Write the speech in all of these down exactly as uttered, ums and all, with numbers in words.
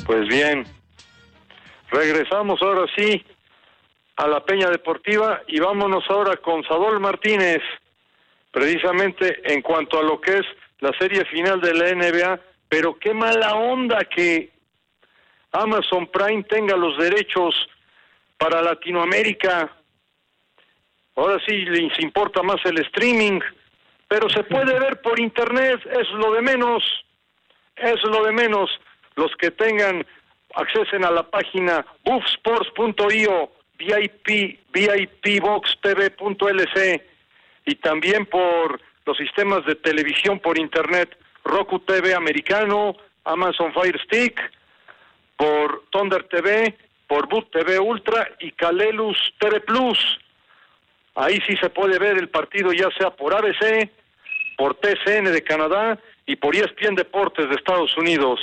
Pues bien, regresamos ahora sí a la Peña Deportiva y vámonos ahora con Sadol Martínez, precisamente en cuanto a lo que es la serie final de la N B A, pero qué mala onda que Amazon Prime tenga los derechos para Latinoamérica. Ahora sí les importa más el streaming, pero se puede ver por internet, es lo de menos, es lo de menos. Los que tengan, accesen a la página buff sports punto i o, V I P, V I P Box T V punto L C, y también por los sistemas de televisión por internet, Roku T V americano, Amazon Fire Stick, por Thunder T V, por Boot T V Ultra y Kalelus T V Plus. Ahí sí se puede ver el partido ya sea por A B C, por T C N de Canadá y por E S P N Deportes de Estados Unidos.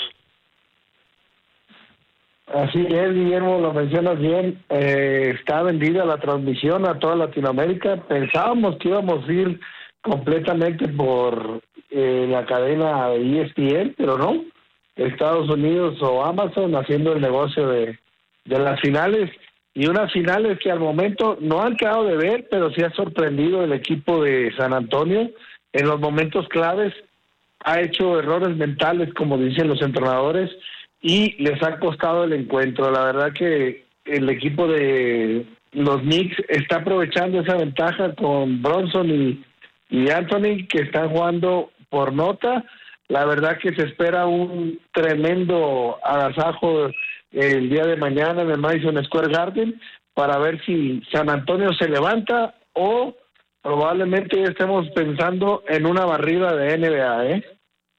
Así es, Guillermo, lo mencionas bien. Eh, está vendida la transmisión a toda Latinoamérica. Pensábamos que íbamos a ir completamente por eh, la cadena E S P N, pero no. Estados Unidos o Amazon haciendo el negocio de, de las finales. Y unas finales que al momento no han quedado de ver, pero sí ha sorprendido el equipo de San Antonio. En los momentos claves ha hecho errores mentales, como dicen los entrenadores, y les ha costado el encuentro. La verdad que el equipo de los Knicks está aprovechando esa ventaja con Bronson y, y Anthony, que están jugando por nota. La verdad que se espera un tremendo agasajo el día de mañana en el Madison Square Garden para ver si San Antonio se levanta o probablemente ya estemos pensando en una barrida de N B A, ¿eh?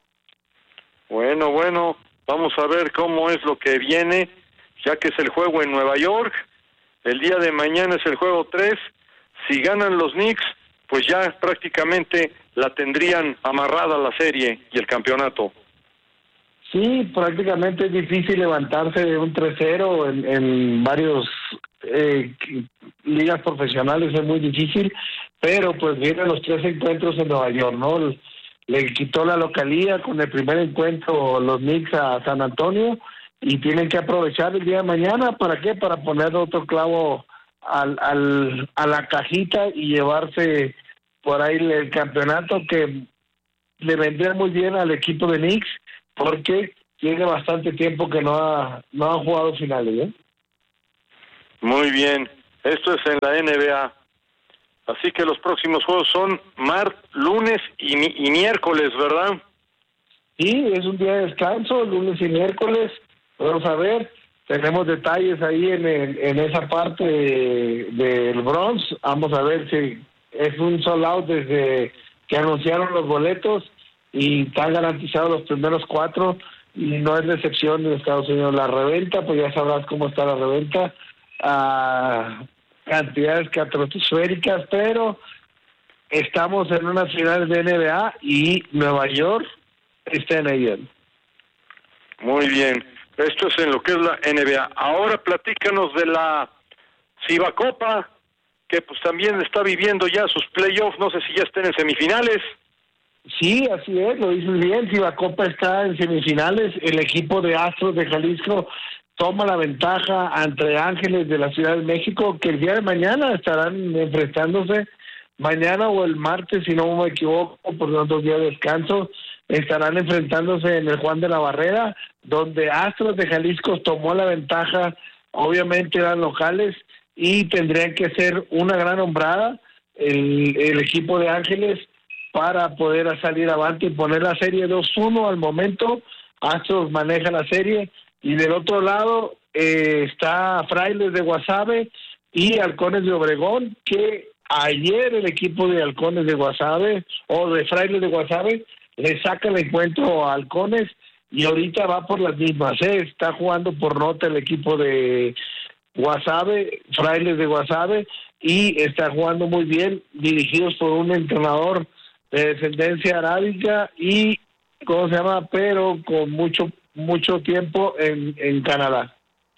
Bueno, bueno, vamos a ver cómo es lo que viene, ya que es el juego en Nueva York. El día de mañana es el juego tres. Si ganan los Knicks, pues ya prácticamente la tendrían amarrada la serie y el campeonato. Sí, prácticamente es difícil levantarse de un tres cero en, en varios eh, ligas profesionales, es muy difícil, pero pues vienen los tres encuentros en Nueva York, ¿no? Le quitó la localía con el primer encuentro los Knicks a San Antonio y tienen que aprovechar el día de mañana. ¿Para qué? Para poner otro clavo al, al, a la cajita y llevarse por ahí el campeonato, que le vendría muy bien al equipo de Knicks porque tiene bastante tiempo que no ha no ha jugado finales, ¿eh? Muy bien, esto es en la N B A. Así que los próximos juegos son mar, lunes y, y miércoles, ¿verdad? Sí, es un día de descanso, lunes y miércoles. Vamos a ver, tenemos detalles ahí en, el, en esa parte de, del Bronx. Vamos a ver si es un sold out desde que anunciaron los boletos y están garantizados los primeros cuatro y no es la excepción de Estados Unidos. La reventa, pues ya sabrás cómo está la reventa, a cantidades catastróficas, pero estamos en unas finales de N B A y Nueva York está en ella. Muy bien, esto es en lo que es la N B A. Ahora platícanos de la Cibacopa, que pues también está viviendo ya sus playoffs, no sé si ya estén en semifinales. Sí, así es, lo dices bien, Cibacopa está en semifinales, el equipo de Astros de Jalisco toma la ventaja ante Ángeles de la Ciudad de México, que el día de mañana estarán enfrentándose, mañana o el martes, si no me equivoco, por los dos días de descanso, estarán enfrentándose en el Juan de la Barrera, donde Astros de Jalisco tomó la ventaja, obviamente eran locales, y tendrían que ser una gran hombrada el, el equipo de Ángeles para poder salir avante y poner la serie dos uno al momento. Astros maneja la serie, y del otro lado eh, está Frailes de Guasave y Halcones de Obregón, que ayer el equipo de Halcones de Guasave, o de Frailes de Guasave, le saca el encuentro a Halcones, y ahorita va por las mismas, ¿eh? Está jugando por nota el equipo de Guasave, Frailes de Guasave, y está jugando muy bien, dirigidos por un entrenador de descendencia arábica y, ¿cómo se llama? Pero con mucho mucho tiempo en, en Canadá.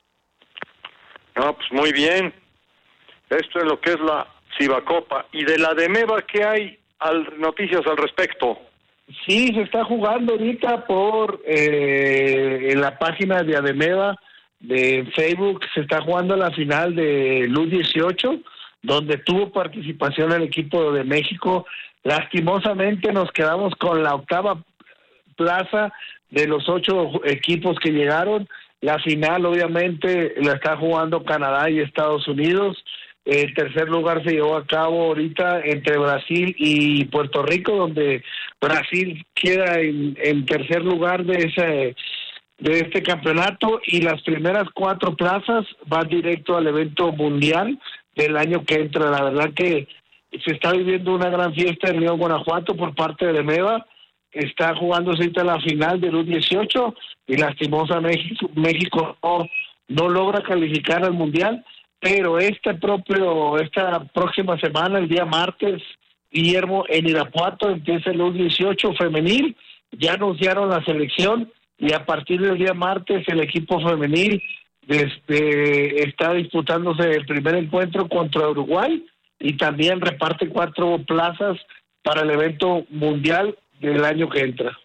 No, pues muy bien. Esto es lo que es la Cibacopa. ¿Y de la de Meva qué hay al, noticias al respecto? Sí, se está jugando ahorita por eh, en la página de Ademeva de Facebook, se está jugando la final de L U dieciocho, donde tuvo participación el equipo de México. Lastimosamente nos quedamos con la octava plaza de los ocho equipos que llegaron. La final obviamente la está jugando Canadá y Estados Unidos. El tercer lugar se llevó a cabo ahorita entre Brasil y Puerto Rico, donde Brasil queda en, en tercer lugar de ese de este campeonato, y las primeras cuatro plazas van directo al evento mundial del año que entra. La verdad que se está viviendo una gran fiesta en León, Guanajuato, por parte de Meva. Está jugándose ahorita la final del U dieciocho y lastimosa México, México no, no logra calificar al mundial, pero este propio, esta próxima semana, el día martes, Guillermo, en Irapuato empieza el U dieciocho femenil. Ya anunciaron la selección y a partir del día martes el equipo femenil desde, está disputándose el primer encuentro contra Uruguay, y también reparte cuatro plazas para el evento mundial del año que entra.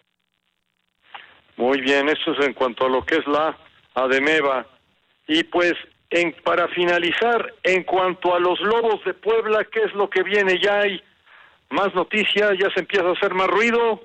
Muy bien, eso es en cuanto a lo que es la Ademeva. Y pues, en para finalizar, en cuanto a los Lobos de Puebla, ¿qué es lo que viene? ¿Ya hay más noticias? ¿Ya se empieza a hacer más ruido?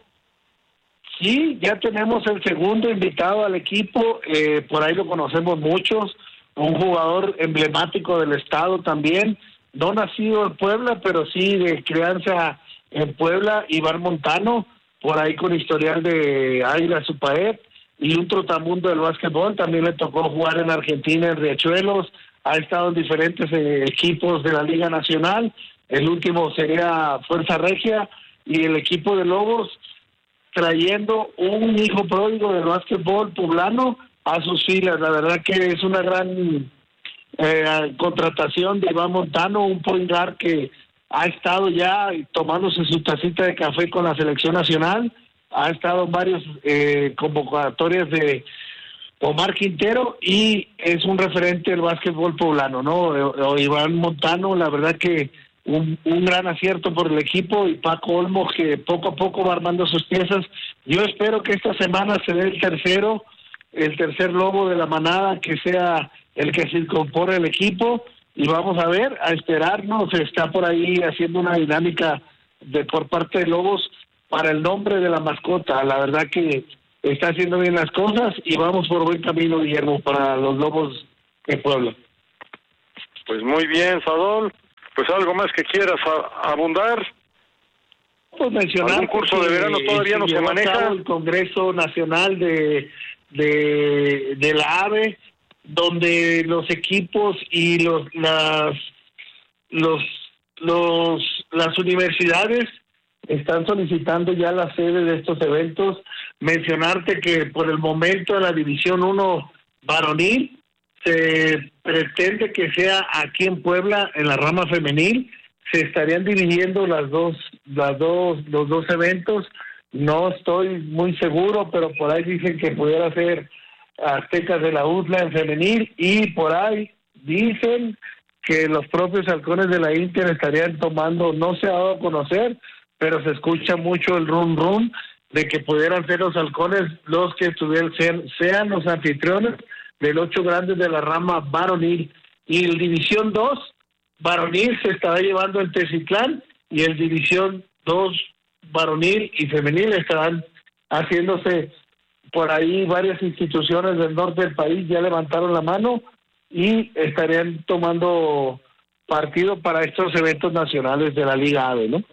Sí, ya tenemos el segundo invitado al equipo, eh, por ahí lo conocemos muchos, un jugador emblemático del estado también, no nacido en Puebla, pero sí de crianza en Puebla, Iván Montano, por ahí con historial de Águila Supaep, y un trotamundo del básquetbol. También le tocó jugar en Argentina, en Riachuelos, ha estado en diferentes eh, equipos de la Liga Nacional, el último sería Fuerza Regia, y el equipo de Lobos trayendo un hijo pródigo del básquetbol poblano a sus filas. La verdad que es una gran eh, contratación de Iván Montano, un point guard que ha estado ya tomándose su tacita de café con la selección nacional, ha estado en varios eh, convocatorias de Omar Quintero, y es un referente del básquetbol poblano, ¿no? Iván Montano, la verdad que un, un gran acierto por el equipo, y Paco Olmos, que poco a poco va armando sus piezas. Yo espero que esta semana se dé el tercero, el tercer lobo de la manada, que sea el que se incorpore al equipo, y vamos a ver, a esperarnos. Está por ahí haciendo una dinámica de por parte de Lobos para el nombre de la mascota. La verdad que está haciendo bien las cosas y vamos por buen camino, Guillermo, para los Lobos de Puebla. Pues muy bien, Sadol. Pues algo más que quieras a, abundar. Pues mencionar ¿Algún curso de verano todavía no se maneja? El Congreso Nacional de, de, de la AVE, donde los equipos y los las los los las universidades están solicitando ya la sede de estos eventos. Mencionarte que por el momento la División uno varonil se pretende que sea aquí en Puebla, en la rama femenil. Se estarían dividiendo las dos las dos los dos eventos. No estoy muy seguro, pero por ahí dicen que pudiera ser Aztecas de la U T L A en femenil, y por ahí dicen que los propios halcones de la Inter estarían tomando, no se ha dado a conocer, pero se escucha mucho el rum rum de que pudieran ser los halcones los que estuvieran, sean, sean los anfitriones del ocho grandes de la rama varonil. Y el División dos varonil se estará llevando en Tecitlán, y el División dos varonil y femenil estarán haciéndose por ahí. Varias instituciones del norte del país ya levantaron la mano y estarían tomando partido para estos eventos nacionales de la Liga AVE, ¿no?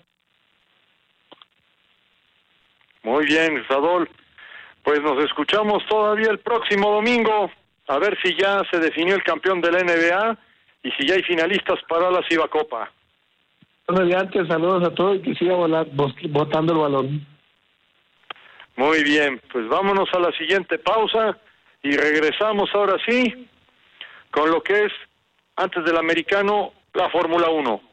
Muy bien, Sadol. Pues nos escuchamos todavía el próximo domingo, a ver si ya se definió el campeón de la N B A y si ya hay finalistas para la Cibacopa. Mediante, saludos a todos y que siga volar, botando el balón. Muy bien, pues vámonos a la siguiente pausa y regresamos ahora sí con lo que es, antes del americano, la Fórmula uno.